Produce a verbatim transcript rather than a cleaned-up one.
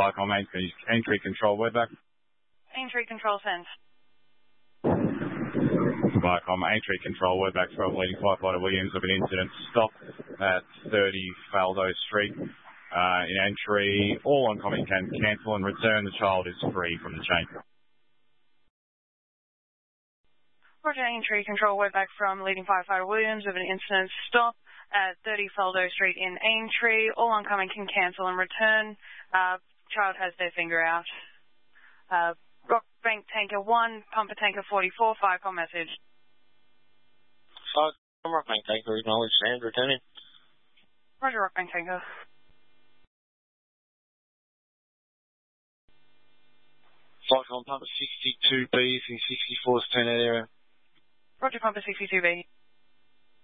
Viacom entry, entry control, word back. Entry control sends. Viacom entry control, word back from leading firefighter Williams of an incident stop at thirty Faldo Street. Uh, in entry, all oncoming can cancel and return. The child is free from the chain. Roger, entry control, word back from leading firefighter Williams of an incident stop at thirty Faldo Street in Aintree. All oncoming can cancel and return. Uh, child has their finger out. Uh, Rockbank Tanker one, Pumper Tanker forty-four, Viacom message. Five, Rockbank Tanker, acknowledged and returning. Roger, Rockbank Tanker. Viacom Pumper sixty-two B, sixty-four, turn that area. Roger, Pumper sixty-two B.